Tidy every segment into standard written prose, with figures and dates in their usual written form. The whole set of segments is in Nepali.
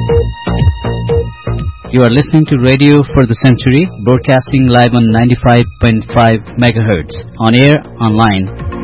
You are listening to Radio for the Century, broadcasting live on 95.5 MHz, on air, online.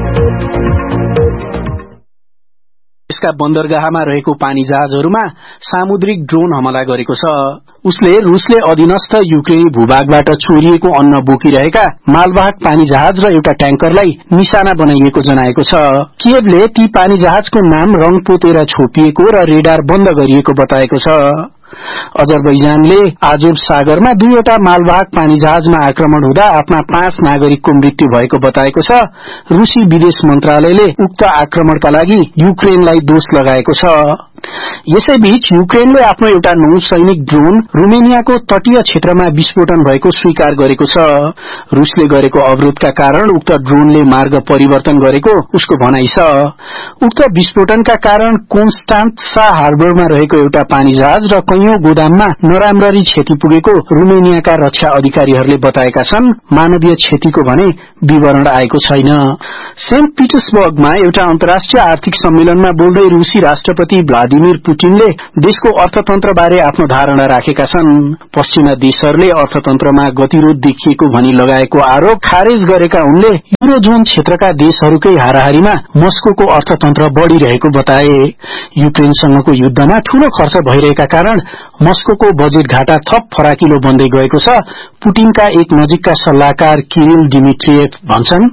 यसका बन्दरगाहमा रहेको पानी जहाजहरूमा सामुद्रिक ड्रोन हमला गरेको छ। उसले रुसले अधीनस्थ युक्रेनी भूभागबाट चोरिएको अन्न बोकिरहेका मालवाहक पानी जहाज र एउटा ट्याङ्करलाई निशाना बनाइएको जनाएको छ। कियवले ती पानी जहाजको नाम रंग पोतेर छोपिएको र रेडार बन्द गरिएको बताएको छ। अजरबैजानले आजोब सागरमा दुईवटा मालवाहक पानी जहाजमा आक्रमण हुँदा आफ्ना 5 नागरिकको मृत्यु भएको बताएको छ। रुसी विदेश मन्त्रालयले उक्त आक्रमणका लागि युक्रेनलाई दोष लगाएको छ। यसैबीच युक्रेनले आफ्नो एउटा नौसैनिक ड्रोन रोमेनियाको तटीय क्षेत्रमा विस्फोटन भएको स्वीकार गरेको छ। रुसले गरेको अवरोधका कारण उक्त ड्रोनले मार्ग परिवर्तन गरेको उसको भनाइ छ। उक्त विस्फोटनका कारण कोन्स्टान्सा हार्बरमा रहेको एउटा पानी जहाज र कैयौं गोदाममा नराम्ररी क्षति पुगेको रोमेनियाका रक्षा अधिकारीहरूले बताएका छन्। मानवीय क्षतिको भने विवरण आएको छैन। सेन्ट पिटर्सबर्गमा एउटा अन्तर्राष्ट्रिय आर्थिक सम्मेलनमा बोल्दै रुसी राष्ट्रपति भ्लादिमिर पुटिनले देशको अर्थतन्त्रबारे आफ्नो धारणा राखेका छन्। पश्चिमा देशहरूले अर्थतन्त्रमा गतिरोध देखिएको भनी लगाएको आरोप खारेज गरेका उनले युरोजोन क्षेत्रका देशहरूकै हाराहारीमा मस्कोको अर्थतन्त्र बढ़िरहेको बताए। युक्रेनसँगको युद्धमा ठूलो खर्च भइरहेका कारण मस्कोको बजेट घाटा थप फराकिलो बन्दै गएको छ। पुटिनका एक नजिकका सल्लाहकार किरिल डिमिट्रिएभ भन्छन्,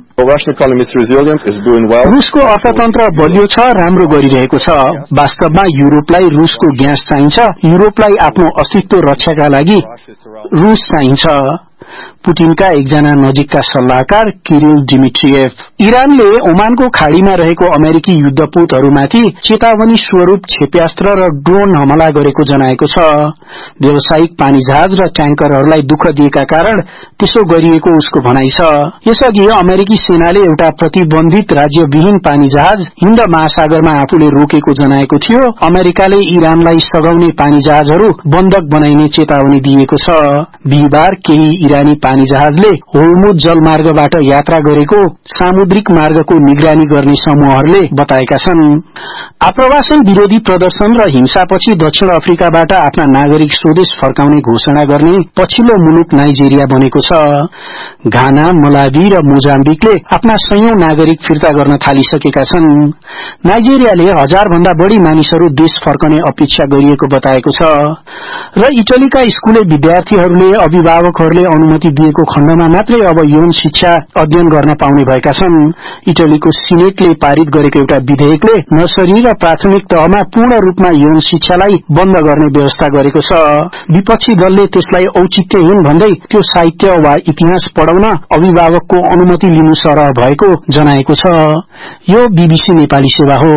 रुसको अर्थतन्त्र बलियो छ, राम्रो गरिरहेको छ। वास्तवमा युरोपलाई रुसको ग्यास चाहिन्छ। युरोपलाई आफ्नो अस्तित्व रक्षाका लागि रुस चाहिन्छ। पुटिनका एकजना नजिकका सल्लाहकार किरिल डिमिट्रिएभ। इरानले ओमानको खाड़ीमा रहेको अमेरिकी युद्धपोतहरूमाथि चेतावनी स्वरूप क्षेप्यास्त्र र ड्रोन हमला गरेको जनाएको छ। व्यावसायिक पानी जहाज र ट्याङ्करहरूलाई दुःख दिएका कारण त्यसो गरिएको उसको भनाइ छ। यसअघि अमेरिकी सेनाले एउटा प्रतिबन्धित राज्यविहीन पानी जहाज हिन्द महासागरमा आफूले रोकेको जनाएको थियो। अमेरिकाले इरानलाई सघाउने पानी जहाजहरू बन्धक बनाइने चेतावनी दिएको छ। बिहिबार केही इरानी पानी जहाजले होर्मुज जलमार्गबाट यात्रा गरेको सामुद्रिक मार्गको निगरानी गर्ने समूहहरूले बताएका छन्। आप्रवासन विरोधी प्रदर्शन र हिंसापछि दक्षिण अफ्रिकाबाट आफ्ना नागरिक स्वदेश फर्काउने घोषणा गर्ने पछिल्लो मुलुक नाइजेरिया बनेको छ। घाना, मलावी र मोजाम्बिकले आफ्ना 100औं नागरिक फिर्ता गर्न थालिसकेका छन्। नाइजेरियाले 1000 भन्दा बढ़ी मानिसहरू देश फर्कने अपेक्षा गरिएको बताएको छ। र इटलीका स्कूले विद्यार्थीहरूले अभिभावकहरूले अनुमति दिएको खण्डमा मात्रै अब यौन शिक्षा अध्ययन गर्न पाउने भएका छन्। इटलीको सिनेटले पारित गरेको एउटा विधेयकले नर्सरी र प्राथमिक तहमा पूर्ण रूपमा यौन शिक्षालाई बन्द गर्ने व्यवस्था गरेको छ। विपक्षी दलले त्यसलाई औचित्यहीन भन्दै त्यो साहित्य वा इतिहास पढाउन अभिभावकको अनुमति लिनु सरह भएको जनाएको छ। यो बीबीसी नेपाली सेवा हो।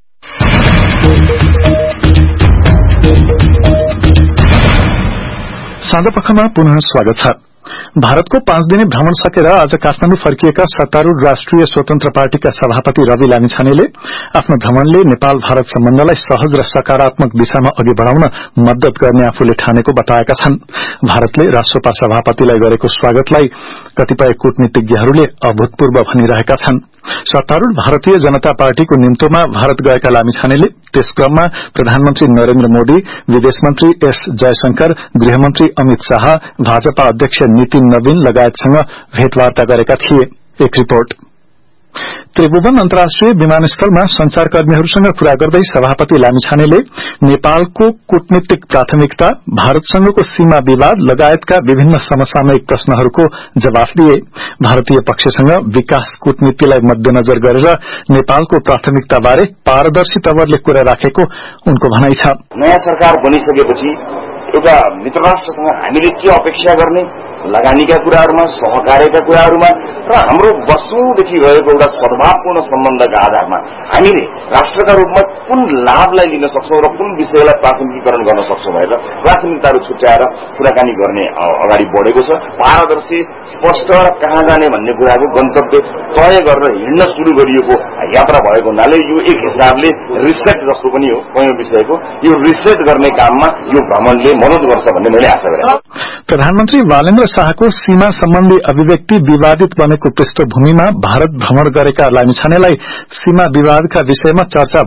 साँझपखमा पुनः स्वागत छ। भारतको 5 दिने भ्रमण सकेर आज काठमाडौँ फर्किएका सत्तारूढ़ राष्ट्रिय स्वतन्त्र पार्टीका सभापति रवि लामिछानेले आफ्नो भ्रमणले नेपाल भारत सम्बन्धलाई सहज र सकारात्मक दिशामा अघि बढ़ाउन मद्दत गर्ने आफूले ठानेको बताएका छन्। भारतले राष्ट्रपा सभापतिलाई गरेको स्वागतलाई कतिपय कूटनीतिज्ञहरूले अभूतपूर्व भनिरहेका छन्। सत्तारूढ़ भारतीय जनता पार्टीको निम्तोमा भारत गएका लामिछानेले त्यस क्रममा प्रधानमन्त्री नरेन्द्र मोदी, विदेश मन्त्री एस जयशंकर, गृहमन्त्री अमित शाह, भाजपा अध्यक्ष नितिन नवीन लगायतसँग भेटवार्ता गरेका थिए। एक रिपोर्ट। त्रिभुवन अन्तर्राष्ट्रिय विमानस्थलमा संचारकर्मीहरूसँग कुरा गर्दै सभापति लामिछानेले नेपालको कूटनीतिक प्राथमिकता, भारतसँगको सीमा विवाद लगायतका विभिन्न समसामयिक प्रश्नहरूको जवाफ दिए। भारतीय पक्षसँग विकास कूटनीतिलाई मध्यनजर गरेर नेपालको प्राथमिकताबारे पारदर्शी तवरले कुरा राखेको उनको भनाइ छ। नयाँ सरकार बनिसकेपछि एउटा मित्र राष्ट्रसँग हामीले के अपेक्षा गर्ने, लगानीका कुराहरूमा, सहकार्यका कुराहरूमा र हाम्रो वर्षौंदेखि रहेको एउटा सद्भावपूर्ण सम्बन्धका आधारमा हामीले राष्ट्रका रूपमा कुन लाभलाई लिन सक्छौं र कुन विषयलाई प्राथमिकीकरण गर्न सक्छौं भनेर प्राथमिकताहरू छुट्याएर कुराकानी गर्ने अगाडि बढेको छ। पारदर्शी, स्पष्ट र कहाँ जाने भन्ने कुराको गन्तव्य तय गरेर हिँड्न शुरू गरिएको यात्रा भएको हुनाले यो एक हिसाबले रिसेट जस्तो पनि हो कयौं विषयको। यो रिसेट गर्ने काममा यो भ्रमणले मद्दत गर्छ भन्ने मैले आशा गरेँ। प्रधानमन्त्री बालेन्द्र शाहको सीमा सम्बन्धी अभिव्यक्ति विवादित बनेको पृष्ठभूमिमा भारत भ्रमण गरेका लामिछानेलाई सीमा विवादका विषयमा चर्चा भए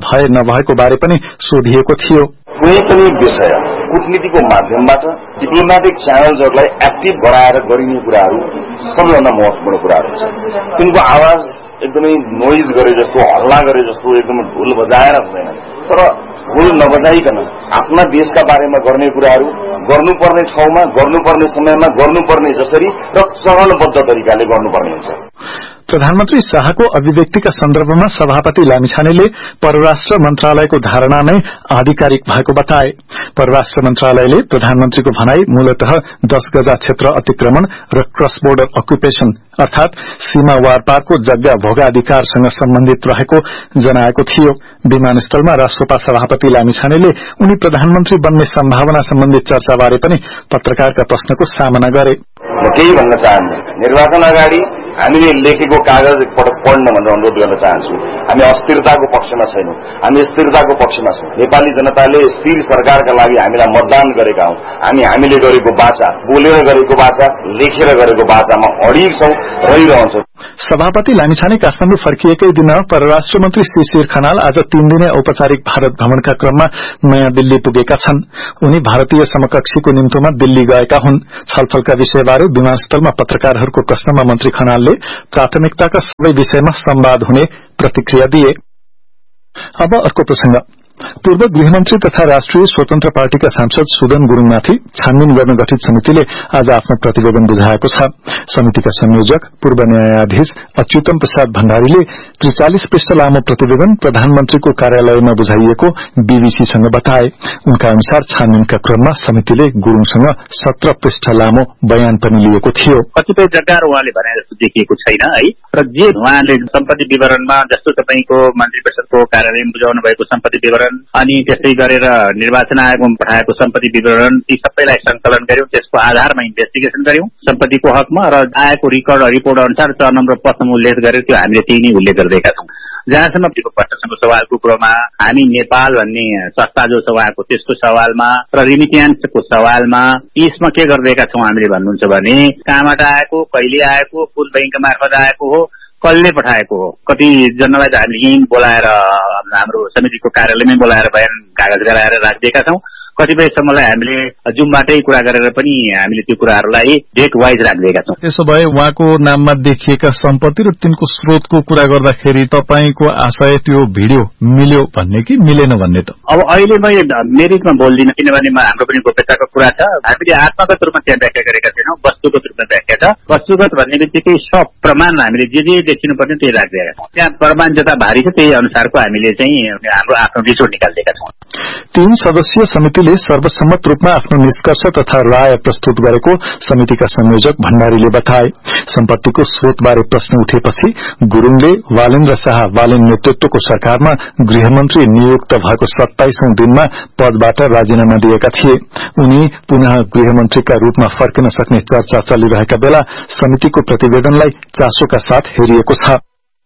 नभएको बारे पनि सोधिएको थियो। कुनै पनि विषय कूटनीतिको माध्यमबाट डिप्लोमेटिक च्यानल्सहरूलाई एक्टिभ गराएर गरिने कुराहरू सबैभन्दा महत्वपूर्ण कुराहरू छ। तिनको आवाज एकदमै नोइज गरे जस्तो, हल्ला गरे जस्तो एकदमै ढोल बजाएर हुँदैन, तर ढोल नबजाइकन आफ्ना देशका बारेमा गर्ने कुराहरू गर्नुपर्ने ठाउँमा, गर्नुपर्ने समयमा, गर्नुपर्ने जसरी र चरणबद्ध तरिकाले गर्नुपर्ने हुन्छ। प्रधानमन्त्री शाहको अभिव्यक्तिका सन्दर्भमा सभापति लामिछानेले परराष्ट्र मन्त्रालयको धारणा नै आधिकारिक भएको बताए। परराष्ट्र मन्त्रालयले प्रधानमन्त्रीको भनाई मूलतः 10 गजा क्षेत्र अतिक्रमण र क्रस बोर्डर अक्युपेशन अर्थात सीमा वारपारको जग्गा भोगाधिकारसँग सम्बन्धित रहेको जनाएको थियो। विमानस्थलमा राष्ट्रपा सभापति लामिछानेले उनी प्रधानमन्त्री बन्ने सम्भावना सम्बन्धी चर्चाबारे पनि पत्रकारका प्रश्नको सामना गरे। म केही भन्न चाहन्छु, निर्वाचन अगाडि हामीले लेखेको कागज एकपटक पढ्न भनेर अनुरोध गर्न चाहन्छु। हामी अस्थिरताको पक्षमा छैनौं, हामी स्थिरताको पक्षमा छौं। नेपाली जनताले स्थिर सरकारका लागि हामीलाई मतदान गरेका हौं। हामीले गरेको वाचा, बोलेर गरेको वाचा, लेखेर गरेको वाचामा अडिग छौं, रहिरहन्छौं। सभापति लामिछाने काठमाडौँ फर्किएकै दिन परराष्ट्र मन्त्री श्री शेर खनाल आज 3 दिने औपचारिक भारत भ्रमणका क्रममा नयाँ दिल्ली पुगेका छन्। उनी भारतीय समकक्षीको निम्तोमा दिल्ली गएका हुन्। छलफलका विषयबारे विमानस्थलमा पत्रकारहरूको प्रश्नमा मन्त्री खनालले प्राथमिकताका सबै विषयमा संवाद हुने प्रतिक्रिया दिए। अब अर्को प्रसंग। पूर्व गृहमन्त्री तथा राष्ट्रिय स्वतन्त्र पार्टीका सांसद सुदन गुरूङमाथि छानबिन गर्न गठित समितिले आज आफ्नो प्रतिवेदन बुझाएको छ। समितिका संयोजक पूर्व न्यायाधीश अच्युतम प्रसाद भण्डारीले 43 पृष्ठ लामो प्रतिवेदन प्रधानमन्त्रीको कार्यालयमा बुझाइएको बीबीसीसँग बताए। उनका अनुसार छानबिनका क्रममा समितिले गुरूङसँग 17 पृष्ठ लामो बयान पनि लिएको थियो। कतिपय जग्गाहरू उहाँले भने जस्तो देखिएको छैन है, र जे उहाँले सम्पत्ति विवरणमा जस्तो तपाईको मन्त्री परिषदको कार्यालयमा बुझाउनु भएको सम्पत्ति विवरण अनि त्यसै गरेर निर्वाचन आयोगमा पठाएको सम्पत्ति विवरण, ती सबैलाई संकलन गर्यौं। त्यसको आधारमा इन्भेस्टिगेसन गर्यौं सम्पत्तिको हकमा, र आएको रिपोर्ट अनुसार 6 नम्बर पत्रमा उल्लेख गरेर त्यो हामीले त्यही नै उल्लेख गरिरहेका छौं। जहाँसम्म प्रशासनको सवालको कुरोमा हामी नेपाल भन्ने संस्था जो छ उहाँको त्यसको सवालमा र रिमिट्यान्सको सवालमा यसमा के गरिरहेका छौं हामीले भन्नुहुन्छ भने कहाँबाट आएको, कहिले आएको, कुन बैंक मार्फत आएको हो, कसले पठाएको हो, कति जनालाई त हामीले यहीँ बोलाएर हाम्रो समितिको कार्यालयमै बोलाएर बयान कागज गराएर राखिदिएका छौं। कतिपय समयलाई हामीले जुमबाटै कुरा गरेर पनि हामीले त्यो कुराहरूलाई डेट वाइज राखिदिएका छौं। त्यसो भए उहाँको नाममा देखिएका सम्पत्ति र तिनको स्रोतको कुरा गर्दाखेरि तपाईको आशय त्यो भिडियो मिल्यो भन्ने कि मिलेन भन्ने त अब अहिले म मेरिटमा बोल्दिन, किनभने हाम्रो पनि गोप्यताको कुरा छ। हामीले आत्मागत रूपमा त्यहाँ व्याख्या गरेका छैनौं, वस्तुगत रूपमा व्याख्या छ। वस्तुगत भन्ने बित्तिकै सब प्रमाण हामीले जे देखिनु पर्ने त्यही राखिदिएका छौं। त्यहाँ प्रमाण जता भारी छ त्यही अनुसारको हामीले चाहिँ हाम्रो आफ्नो रिपोर्ट निकालिदिएका छौं। 3 सदस्यीय समितिले सर्वसम्मत रूपमा आफ्नो निष्कर्ष तथा राय प्रस्तुत गरेको समितिका संयोजक भण्डारीले बताए। सम्पत्तिको स्रोतबारे प्रश्न उठेपछि गुरूङले वालेन्द्र शाह वालेन नेतृत्वको सरकारमा गृहमन्त्री नियुक्त भएको 27औं दिनमा पदबाट राजीनामा दिएका थिए। उनी पुनः गृहमन्त्रीका रूपमा फर्किन सक्ने चर्चा चलिरहेका बेला समितिको प्रतिवेदनलाई चासोका साथ हेरिएको छ।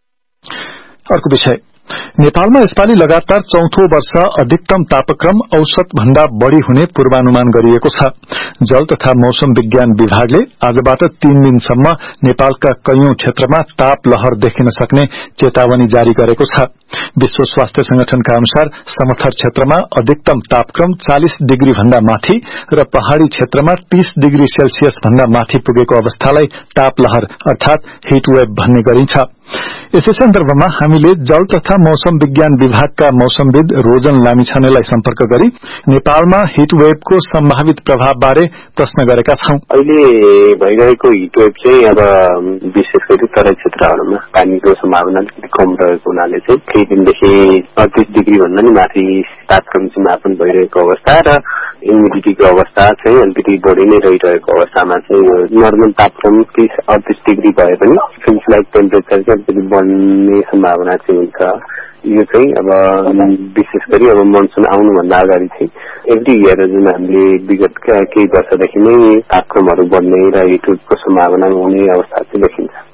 अर्को विषय, नेपालमा यसपालि लगातार 4थो वर्ष अधिकतम तापक्रम औसत भन्दा बढ़ी हुने पूर्वानुमान गरिएको छ। जल तथा मौसम विज्ञान विभागले आजबाट 3 दिनसम्म नेपालका कैयौं क्षेत्रमा ताप लहर देखिन सक्ने चेतावनी जारी गरेको छ। विश्व स्वास्थ्य संगठनका अनुसार समथर क्षेत्रमा अधिकतम तापक्रम 40 डिग्री भन्दा माथि र पहाड़ी क्षेत्रमा 30 डिग्री सेल्सियस भन्दा माथि पुगेको अवस्थालाई ताप लहर अर्थात हिट वेभ भन्ने गरिन्छ। यसै सन्दर्भमा हामीले जल तथा मौसम विज्ञान विभागका मौसमविद रोजन लामिछानेलाई सम्पर्क गरी नेपालमा हिट वेभको सम्भावित प्रभावबारे प्रश्न गरेका छौं। अहिले भइरहेको हिट वेभ चाहिँ अब विशेष गरी तराई क्षेत्रहरूमा पानीको सम्भावना कम रहेको हुनाले चाहिँ केही दिनदेखि 38 डिग्री भन्दा नि माथि तापक्रम चाहिँ मापन भइरहेको अवस्था र ह्युमिडिटीको अवस्था चाहिँ अलिकति बढी नै रहिरहेको अवस्थामा चाहिँ नर्मल तापक्रम 30-38 डिग्री भए पनि फिल्स लाइक टेम्परेचर चाहिँ अलिकति बढ्ने सम्भावना चाहिँ हुन्छ। यो चाहिँ अब विशेष गरी अब मनसुन आउनुभन्दा अगाडि चाहिँ एभ्री इयर जुन हामीले विगतका केही वर्षदेखि नै तापक्रमहरू बढ्ने र हिटवेभको सम्भावना हुने अवस्था चाहिँ देखिन्छ।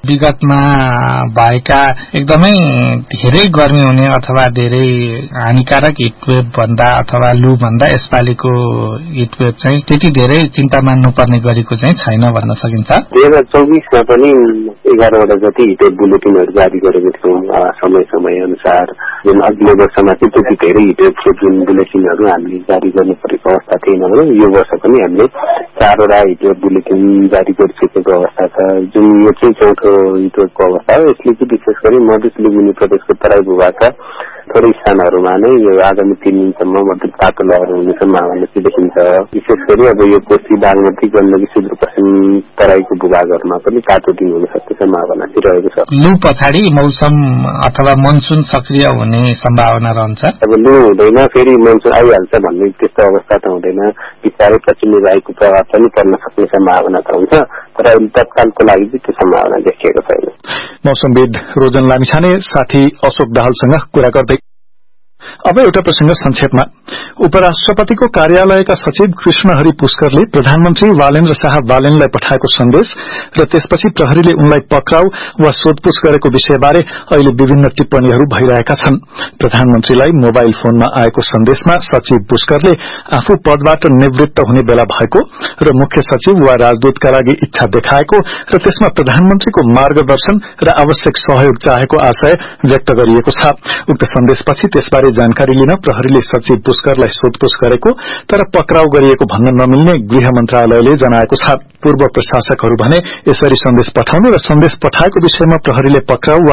विगतमा भएका एकदमै धेरै गर्मी हुने अथवा धेरै हानिकारक हिटवेभ भन्दा अथवा लू भन्दा यसपालिको हिटवेभ चाहिँ त्यति धेरै चिन्ता मान्नुपर्ने गरेको चाहिँ छैन भन्न सकिन्छ। 2024मा पनि 11वटा जति हिटवेभ बुलेटिनहरू जारी गरेको थियौं समय अनुसार। जुन अघिल्लो वर्षमा चाहिँ त्यति धेरै हिटवेभको जुन बुलेटिनहरू हामीले जारी गर्नु परेको अवस्था थिएन भने यो वर्ष पनि हामीले 4वटा हिटवेभ बुलेटिन जारी गरिसकेको अवस्था छ। जुन यो चाहिँ चौथो हिटवेभको अवस्था हो। यसले चाहिँ विशेष गरी मधेस लुम्बिनी प्रदेशको तराई भूभागका थोरै स्थानहरूमा नै यो आगामी 3 दिनसम्म मध्यम तातो लहर हुने सम्भावना चाहिँ देखिन्छ। विशेष गरी अब यो कोशी बागमती गण्डकी सुदूरपश्चिम तराईको भूभागहरूमा पनि तातो दिन हुन सक्ने सम्भावना चाहिँ रहेको छ। लू पछाडि मौसम अथवा मनसुन सक्रिय हुने सम्भावना रहन्छ। अब लू हुँदैन फेरि मनसुन आइहाल्छ भन्ने त्यस्तो अवस्था त हुँदैन। बिस्तारै पश्चिमी वायुको प्रभाव पनि पर्न सक्ने सम्भावना त हुन्छ, तर अहिले तत्कालको लागि चाहिँ त्यो सम्भावना देखिएको छैन। मौसमविद रोजन लामिछाने साथी अशोक दाहालसँग कुरा गर्दै। अब एउटा प्रसंग संक्षेपमा। उपराष्ट्रपतिको कार्यालयका सचिव कृष्णहरि पुष्करले प्रधानमन्त्री वालेन्द्र शाह बालेनलाई पठाएको सन्देश र त्यसपछि प्रहरीले उनलाई पक्राउ वा सोधपूछ गरेको विषयबारे अहिले विभिन्न टिप्पणीहरू भइरहेका छन्। प्रधानमन्त्रीलाई मोबाइल फोनमा आएको सन्देशमा सचिव पुष्करले आफू पदबाट निवृत्त हुने बेला भएको र मुख्य सचिव वा राजदूतका लागि इच्छा देखाएको र त्यसमा प्रधानमन्त्रीको मार्गदर्शन र आवश्यक सहयोग चाहेको आशय व्यक्त गरिएको छ। उक्त सन्देशपछि त्यसबारे जानकारी लिन प्रहरीले सचिव पुष्करलाई सोधपूछ गरेको तर पक्राउ गरिएको भन्न नमिल्ने गृह मन्त्रालयले जनाएको छ। पूर्व प्रशासकहरू भने यसरी सन्देश पठाउनु र सन्देश पठाएको विषयमा प्रहरीले पक्राउ वा